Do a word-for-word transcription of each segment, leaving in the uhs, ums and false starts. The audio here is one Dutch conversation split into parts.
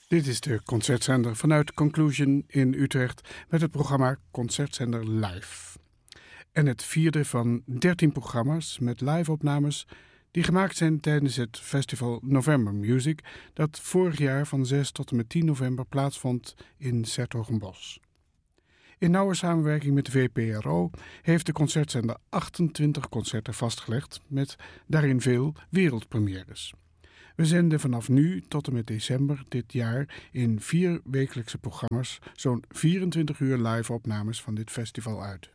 Dit is de concertzender vanuit Conclusion in Utrecht met het programma Concertzender Live. En het vierde van dertien programma's met live-opnames die gemaakt zijn tijdens het festival November Music dat vorig jaar van zes tot en met tien november plaatsvond in 's-Hertogenbosch. In nauwe samenwerking met de V P R O heeft de concertzender achtentwintig concerten vastgelegd met daarin veel wereldpremières. We zenden vanaf nu tot en met december dit jaar in vier wekelijkse programma's zo'n vierentwintig uur live-opnames van dit festival uit.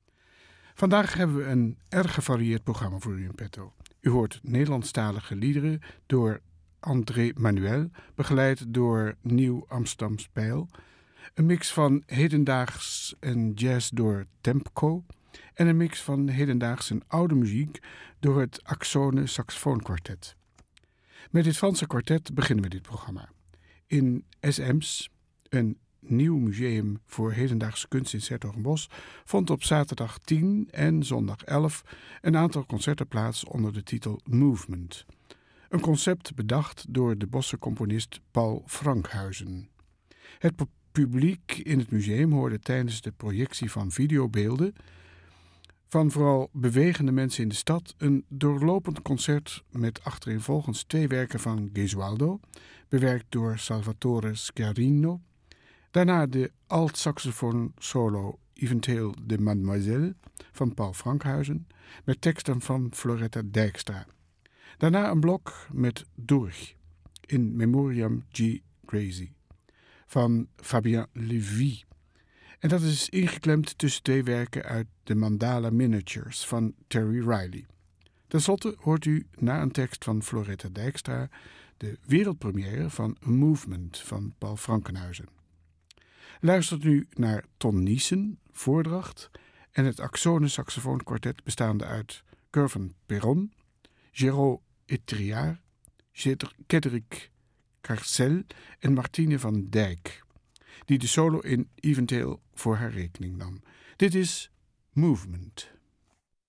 Vandaag hebben we een erg gevarieerd programma voor u in petto. U hoort Nederlandstalige liederen door André Manuel, begeleid door Nieuw Amsterdams Pijl, een mix van hedendaags en jazz door Tempco en een mix van hedendaags en oude muziek door het Axone Saxofoonkwartet. Met dit Franse kwartet beginnen we dit programma. In S M's, een nieuw museum voor hedendaagse kunst in 's-Hertogenbosch, vond op zaterdag tien en zondag elf een aantal concerten plaats onder de titel Movement. Een concept bedacht door de Bosse componist Paul Frankhuizen. Het publiek in het museum hoorde tijdens de projectie van videobeelden van vooral bewegende mensen in de stad een doorlopend concert met achtereenvolgens twee werken van Gesualdo, bewerkt door Salvatore Schiarino. Daarna de alt-saxofoon solo Eventueel de Mademoiselle van Paul Frankhuizen met teksten van Floretta Dijkstra. Daarna een blok met Durch in Memoriam G. Gracie van Fabien Lévy. En dat is ingeklemd tussen twee werken uit de Mandala Miniatures van Terry Riley. Ten slotte hoort u na een tekst van Floretta Dijkstra de wereldpremière van A Movement van Paul Frankenhuizen. Luistert u naar Ton Niesen, voordracht en het Axone Saxofoonkwartet bestaande uit Curven Perron, Géraud Etriard, Cédric Carcel en Martine van Dijk, die de solo in Eventueel voor haar rekening nam. Dit is Movement.